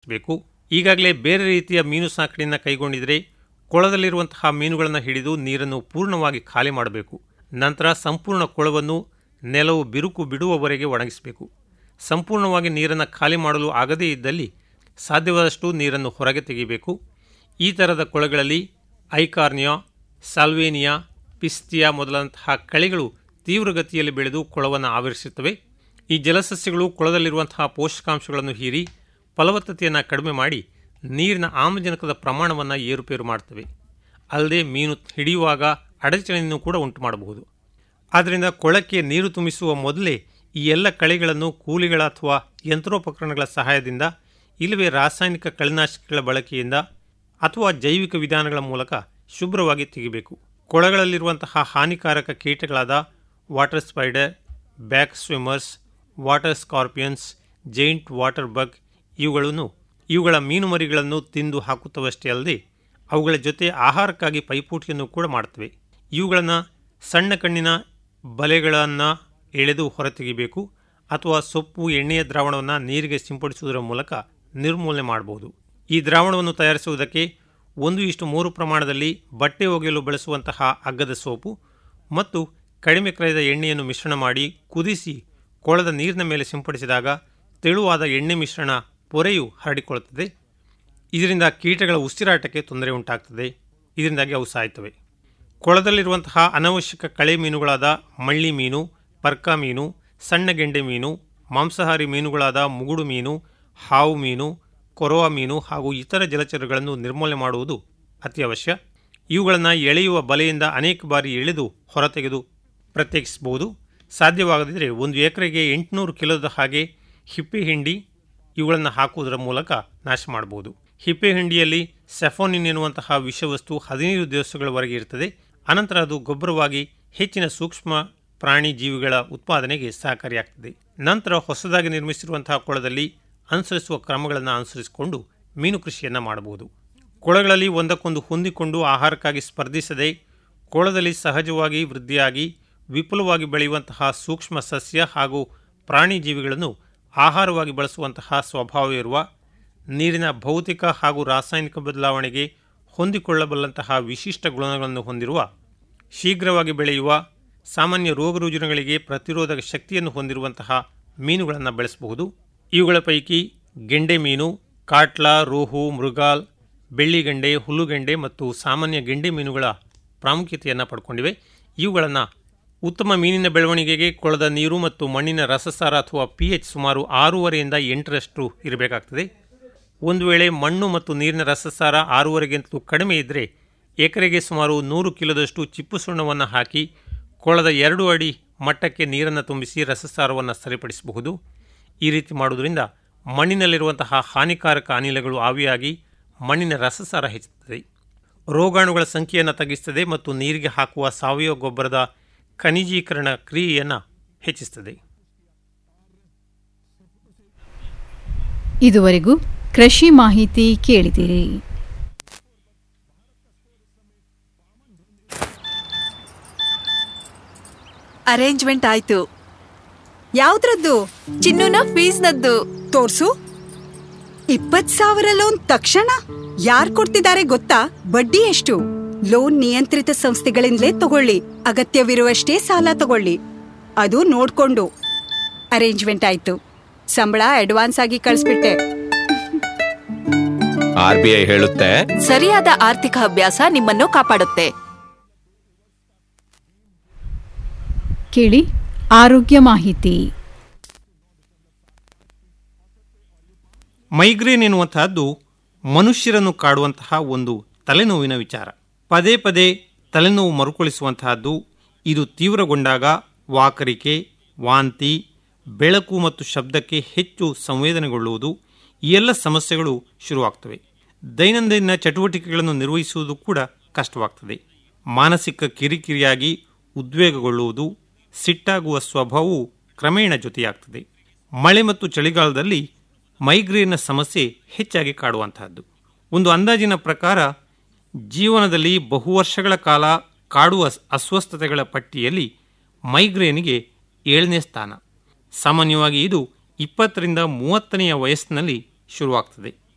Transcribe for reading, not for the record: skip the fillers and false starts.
ಅಳವಡಿಸಬೇಕು. ಈಗಾಗಲೇ ಬೇರೆ ರೀತಿಯ ಮೀನು ಸಾಕಣೆಯನ್ನು ಕೈಗೊಂಡಿದ್ದರೆ ಕೊಳದಲ್ಲಿರುವಂತಹ ಮೀನುಗಳನ್ನು ಹಿಡಿದು ನೀರನ್ನು ಪೂರ್ಣವಾಗಿ ಖಾಲಿ ಮಾಡಬೇಕು. ನಂತರ ಸಂಪೂರ್ಣ ಕೊಳವನ್ನು ನೆಲವು ಬಿರುಕು ಬಿಡುವವರೆಗೆ ಒಣಗಿಸಬೇಕು. ಸಂಪೂರ್ಣವಾಗಿ ನೀರನ್ನು ಖಾಲಿ ಮಾಡಲು ಆಗದೇ ಇದ್ದಲ್ಲಿ ಸಾಧ್ಯವಾದಷ್ಟು ನೀರನ್ನು ಹೊರಗೆ ತೆಗೆಯಬೇಕು. ಈ ಥರದ ಕೊಳಗಳಲ್ಲಿ ಐಕಾರ್ನಿಯಾ, ಸಾಲ್ವೇನಿಯಾ, ಪಿಸ್ತಿಯಾ ಮೊದಲಾದಂತಹ ಕಳೆಗಳು ತೀವ್ರಗತಿಯಲ್ಲಿ ಬೆಳೆದು ಕೊಳವನ್ನು ಆವರಿಸುತ್ತವೆ. ಈ ಜಲಸಸ್ಯಗಳು ಕೊಳದಲ್ಲಿರುವಂತಹ ಪೋಷಕಾಂಶಗಳನ್ನು ಹೀರಿ ಫಲವತ್ತತೆಯನ್ನು ಕಡಿಮೆ ಮಾಡಿ ನೀರಿನ ಆಮ್ಲಜನಕದ ಪ್ರಮಾಣವನ್ನು ಏರುಪೇರು ಮಾಡ್ತವೆ. ಅಲ್ಲದೆ ಮೀನು ಹಿಡಿಯುವಾಗ ಅಡಚಣೆಯನ್ನು ಕೂಡ ಉಂಟು ಮಾಡಬಹುದು. ಆದ್ದರಿಂದ ಕೊಳಕ್ಕೆ ನೀರು ತುಂಬಿಸುವ ಮೊದಲೇ ಈ ಎಲ್ಲ ಕಳೆಗಳನ್ನು ಕೂಲಿಗಳ ಅಥವಾ ಯಂತ್ರೋಪಕರಣಗಳ ಸಹಾಯದಿಂದ ಇಲ್ಲವೇ ರಾಸಾಯನಿಕ ಕಳೆನಾಶಕಗಳ ಬಳಕೆಯಿಂದ ಅಥವಾ ಜೈವಿಕ ವಿಧಾನಗಳ ಮೂಲಕ ಶುಭ್ರವಾಗಿ ತೆಗೆಯಬೇಕು. ಕೊಳಗಳಲ್ಲಿರುವಂತಹ ಹಾನಿಕಾರಕ ಕೀಟಗಳಾದ water spider, back swimmers, water scorpions, giant water ಬಗ್ ಇವುಗಳ ಮೀನುಮರಿಗಳನ್ನು ತಿಂದು ಹಾಕುತ್ತವಷ್ಟೇ ಅಲ್ಲದೆ ಅವುಗಳ ಜೊತೆ ಆಹಾರಕ್ಕಾಗಿ ಪೈಪೋಟಿಯನ್ನು ಕೂಡ ಮಾಡುತ್ತವೆ. ಇವುಗಳನ್ನು ಸಣ್ಣ ಕಣ್ಣಿನ ಬಲೆಗಳನ್ನು ಎಳೆದು ಹೊರತೆಗೆಯಬೇಕು ಅಥವಾ ಸೊಪ್ಪು ಎಣ್ಣೆಯ ದ್ರಾವಣವನ್ನು ನೀರಿಗೆ ಸಿಂಪಡಿಸುವುದರ ಮೂಲಕ ನಿರ್ಮೂಲನೆ ಮಾಡಬಹುದು. ಈ ದ್ರಾವಣವನ್ನು ತಯಾರಿಸುವುದಕ್ಕೆ 1:3 ಪ್ರಮಾಣದಲ್ಲಿ ಬಟ್ಟೆ ಒಗೆಯಲು ಬಳಸುವಂತಹ ಅಗ್ಗದ ಸೋಪು ಮತ್ತು ಕಡಿಮೆ ಕ್ರಯದ ಎಣ್ಣೆಯನ್ನು ಮಿಶ್ರಣ ಮಾಡಿ ಕುದಿಸಿ ಕೊಳದ ನೀರಿನ ಮೇಲೆ ಸಿಂಪಡಿಸಿದಾಗ ತೆಳುವಾದ ಎಣ್ಣೆ ಮಿಶ್ರಣ ಪೊರೆಯು ಹರಡಿಕೊಳ್ಳುತ್ತದೆ. ಇದರಿಂದ ಕೀಟಗಳ ಉಸಿರಾಟಕ್ಕೆ ತೊಂದರೆ ಉಂಟಾಗ್ತದೆ. ಇದರಿಂದಾಗಿ ಅವು ಸಾಯ್ತವೆ. ಕೊಳದಲ್ಲಿರುವಂತಹ ಅನವಶ್ಯಕ ಕಳೆ ಮೀನುಗಳಾದ ಮಳ್ಳಿ ಮೀನು, ಪರ್ಕ ಮೀನು, ಸಣ್ಣ ಗೆಂಡೆ ಮೀನು, ಮಾಂಸಾಹಾರಿ ಮೀನುಗಳಾದ ಮುಗುಡು ಮೀನು, ಹಾವು ಮೀನು, ಕೊರವ ಮೀನು ಹಾಗೂ ಇತರ ಜಲಚರಗಳನ್ನು ನಿರ್ಮೂಲನೆ ಮಾಡುವುದು ಅತಿ ಅವಶ್ಯ. ಇವುಗಳನ್ನು ಎಳೆಯುವ ಬಲೆಯಿಂದ ಅನೇಕ ಬಾರಿ ಎಳೆದು ಹೊರತೆಗೆದು ಪ್ರತ್ಯೇಕಿಸಬಹುದು. ಸಾಧ್ಯವಾಗದಿದ್ದರೆ 1 ಎಕರೆಗೆ 800 ಕಿಲೋದ ಹಾಗೆ ಹಿಪ್ಪೆ ಹಿಂಡಿ ಇವುಗಳನ್ನು ಹಾಕುವುದರ ಮೂಲಕ ನಾಶ ಮಾಡಬಹುದು. ಹಿಪ್ಪೆ ಹಿಂಡಿಯಲ್ಲಿ ಸೆಫೋನಿನ್ ಎನ್ನುವಂತಹ ವಿಷವಸ್ತು 15 ದಿವಸಗಳವರೆಗೆ ಇರುತ್ತದೆ. ಅನಂತರ ಅದು ಗೊಬ್ಬರವಾಗಿ ಹೆಚ್ಚಿನ ಸೂಕ್ಷ್ಮ ಪ್ರಾಣಿ ಜೀವಿಗಳ ಉತ್ಪಾದನೆಗೆ ಸಹಕಾರಿಯಾಗ್ತದೆ. ನಂತರ ಹೊಸದಾಗಿ ನಿರ್ಮಿಸಿರುವಂತಹ ಕೊಳದಲ್ಲಿ ಅನುಸರಿಸುವ ಕ್ರಮಗಳನ್ನು ಅನುಸರಿಸಿಕೊಂಡು ಮೀನು ಕೃಷಿಯನ್ನು ಮಾಡಬಹುದು. ಕೊಳಗಳಲ್ಲಿ ಒಂದಕ್ಕೊಂದು ಹೊಂದಿಕೊಂಡು ಆಹಾರಕ್ಕಾಗಿ ಸ್ಪರ್ಧಿಸದೆ ಕೊಳದಲ್ಲಿ ಸಹಜವಾಗಿ ವೃದ್ಧಿಯಾಗಿ ವಿಪುಲವಾಗಿ ಬೆಳೆಯುವಂತಹ ಸೂಕ್ಷ್ಮ ಸಸ್ಯ ಹಾಗೂ ಪ್ರಾಣಿ ಜೀವಿಗಳನ್ನು ಆಹಾರವಾಗಿ ಬಳಸುವಂತಹ ಸ್ವಭಾವವಿರುವ, ನೀರಿನ ಭೌತಿಕ ಹಾಗೂ ರಾಸಾಯನಿಕ ಬದಲಾವಣೆಗೆ ಹೊಂದಿಕೊಳ್ಳಬಲ್ಲಂತಹ ವಿಶಿಷ್ಟ ಗುಣಗಳನ್ನು ಹೊಂದಿರುವ, ಶೀಘ್ರವಾಗಿ ಬೆಳೆಯುವ, ಸಾಮಾನ್ಯ ರೋಗರುಜಿನಗಳಿಗೆ ಪ್ರತಿರೋಧಕ ಶಕ್ತಿಯನ್ನು ಹೊಂದಿರುವಂತಹ ಮೀನುಗಳನ್ನು ಬೆಳೆಸಬಹುದು. ಇವುಗಳ ಪೈಕಿ ಗೆಂಡೆ ಮೀನು, ಕಾಟ್ಲಾ, ರೋಹು, ಮೃಗಾಲ್, ಬೆಳ್ಳಿಗೆಂಡೆ, ಹುಲ್ಲುಗೆಂಡೆ ಮತ್ತು ಸಾಮಾನ್ಯ ಗೆಂಡೆ ಮೀನುಗಳ ಪ್ರಾಮುಖ್ಯತೆಯನ್ನು ಪಡ್ಕೊಂಡಿವೆ. ಇವುಗಳನ್ನು ಉತ್ತಮ ಮೀನಿನ ಬೆಳವಣಿಗೆಗೆ ಕೊಳದ ನೀರು ಮತ್ತು ಮಣ್ಣಿನ ರಸಸಾರ ಅಥವಾ pH ಸುಮಾರು 6.5ರಿಂದ 8ರಷ್ಟು ಇರಬೇಕಾಗ್ತದೆ. ಒಂದು ವೇಳೆ ಮಣ್ಣು ಮತ್ತು ನೀರಿನ ರಸಸಾರ 6.5ಗಿಂತಲೂ ಕಡಿಮೆ ಇದ್ದರೆ ಎಕರೆಗೆ ಸುಮಾರು 100 ಕಿಲೋದಷ್ಟು ಚಿಪ್ಪು ಸುಣ್ಣವನ್ನು ಹಾಕಿ ಕೊಳದ 2 ಅಡಿ ಮಟ್ಟಕ್ಕೆ ನೀರನ್ನು ತುಂಬಿಸಿ ರಸಸಾರವನ್ನು ಸರಿಪಡಿಸಬಹುದು. ಈ ರೀತಿ ಮಾಡುವುದರಿಂದ ಮಣ್ಣಿನಲ್ಲಿರುವಂತಹ ಹಾನಿಕಾರಕ ಅನಿಲಗಳು ಆವಿಯಾಗಿ ಮಣ್ಣಿನ ರಸಸಾರ ಹೆಚ್ಚುತ್ತದೆ, ರೋಗಾಣುಗಳ ಸಂಖ್ಯೆಯನ್ನು ತಗ್ಗಿಸುತ್ತದೆ ಮತ್ತು ನೀರಿಗೆ ಹಾಕುವ ಸಾವಯವ ಗೊಬ್ಬರದ ಖನಿಜೀಕರಣ ಕ್ರಿಯೆಯನ್ನು ಹೆಚ್ಚಿಸುತ್ತದೆ. ಇದುವರೆಗೂ ಕೃಷಿ ಮಾಹಿತಿ ಕೇಳಿದಿರಿ. ಅರೇಂಜ್ಮೆಂಟ್ ಆಯ್ತು. ಯಾವ್ದ್ರದ್ದು? ಚಿನ್ನುನ ಫೀಸ್ನದ್ದು. ತೋರ್ಸು. 20,000 ಲೋನ್ ತಕ್ಷಣ ಯಾರ್ ಕೊಡ್ತಿದ್ದಾರೆ ಗೊತ್ತಾ? ಬಡ್ಡಿ ಎಷ್ಟು? ಲೋನ್ ನಿಯಂತ್ರಿತ ಸಂಸ್ಥೆಗಳಿಂದಲೇ ತಗೊಳ್ಳಿ. ಅಗತ್ಯವಿರುವಷ್ಟೇ ಸಾಲ ತಗೊಳ್ಳಿ. ಅದು ನೋಡ್ಕೊಂಡು. ಅರೇಂಜ್ಮೆಂಟ್ ಆಯ್ತು. ಸಂಬಳ ಅಡ್ವಾನ್ಸ್ ಆಗಿ ಕಳಿಸ್ಬಿಟ್ಟೆ. RBI ಹೇಳುತ್ತೆ, ಸರಿಯಾದ ಆರ್ಥಿಕ ಅಭ್ಯಾಸ ನಿಮ್ಮನ್ನು ಕಾಪಾಡುತ್ತೆ. ಕೇಳಿ ಆರೋಗ್ಯ ಮಾಹಿತಿ. ಮೈಗ್ರೇನ್ ಎನ್ನುವಂತಹದ್ದು ಮನುಷ್ಯರನ್ನು ಕಾಡುವಂತಹ ಒಂದು ತಲೆನೋವಿನ ವಿಚಾರ. ಪದೇ ಪದೇ ತಲೆನೋವು ಮರುಕಳಿಸುವಂತಹದ್ದು. ಇದು ತೀವ್ರಗೊಂಡಾಗ ವಾಕರಿಕೆ, ವಾಂತಿ, ಬೆಳಕು ಮತ್ತು ಶಬ್ದಕ್ಕೆ ಹೆಚ್ಚು ಸಂವೇದನೆಗೊಳ್ಳುವುದು, ಈ ಎಲ್ಲ ಸಮಸ್ಯೆಗಳು ಶುರುವಾಗ್ತವೆ. ದೈನಂದಿನ ಚಟುವಟಿಕೆಗಳನ್ನು ನಿರ್ವಹಿಸುವುದು ಕೂಡ ಕಷ್ಟವಾಗ್ತದೆ. ಮಾನಸಿಕ ಕಿರಿಕಿರಿಯಾಗಿ ಉದ್ವೇಗಗೊಳ್ಳುವುದು, ಸಿಟ್ಟಾಗುವ ಸ್ವಭಾವವು ಕ್ರಮೇಣ ಜೊತೆಯಾಗ್ತದೆ. ಮಳೆ ಮತ್ತು ಚಳಿಗಾಲದಲ್ಲಿ ಮೈಗ್ರೇನ್ನ ಸಮಸ್ಯೆ ಹೆಚ್ಚಾಗಿ ಕಾಡುವಂತಹದ್ದು. ಒಂದು ಅಂದಾಜಿನ ಪ್ರಕಾರ ಜೀವನದಲ್ಲಿ ಬಹುವರ್ಷಗಳ ಕಾಲ ಕಾಡುವ ಅಸ್ವಸ್ಥತೆಗಳ ಪಟ್ಟಿಯಲ್ಲಿ ಮೈಗ್ರೇನ್ಗೆ 7ನೇ ಸ್ಥಾನ. ಸಾಮಾನ್ಯವಾಗಿ ಇದು 20ರಿಂದ 30ನೆಯ ವಯಸ್ಸಿನಲ್ಲಿ ಶುರುವಾಗ್ತದೆ.